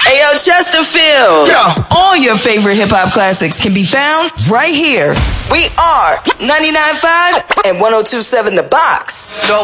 Ayo, Chesterfield. Yeah. All your favorite hip-hop classics can be found right here. We are 99.5 and 102.7 The Box.